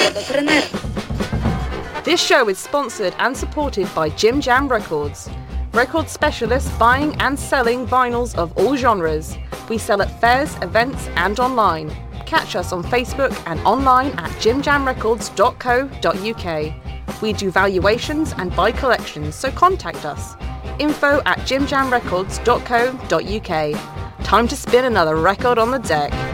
Solopreneur. This show is sponsored and supported by Jim Jam Records. Record specialists buying and selling vinyls of all genres. We sell at fairs, events and online. Catch us on Facebook and online at jimjamrecords.co.uk. We do valuations and buy collections, so contact us. info@jimjamrecords.co.uk. Time to spin another record on the deck.